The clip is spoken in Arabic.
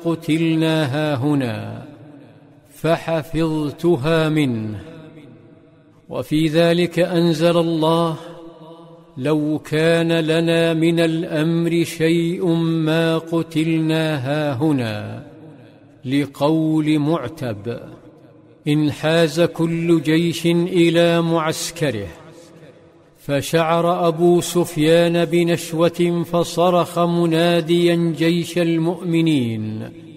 قتلنا هاهنا، فحفظتها منه. وفي ذلك أنزل الله: لو كان لنا من الأمر شيء ما قتلنا هاهنا، لقول معتب: انحاز كل جيش إلى معسكره، فشعر أبو سفيان بنشوة فصرخ مناديا جيش المؤمنين: